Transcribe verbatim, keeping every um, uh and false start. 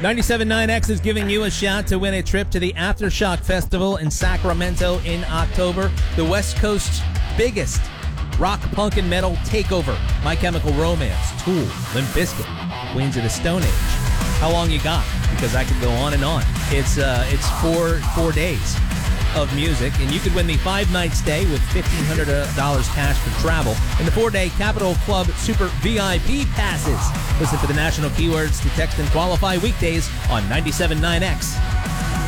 ninety-seven point nine X is giving you a shot to win a trip to the Aftershock Festival in Sacramento in October. The West Coast's biggest rock, punk, and metal takeover. My Chemical Romance, Tool, Limp Bizkit, Queens of the Stone Age. How long you got? Because I could go on and on. It's uh, it's four four days of music, and you could win the five-night stay with fifteen hundred dollars cash for travel and the four-day Capitol Club Super V I P passes. Listen for the national keywords to text and qualify weekdays on ninety-seven point nine X.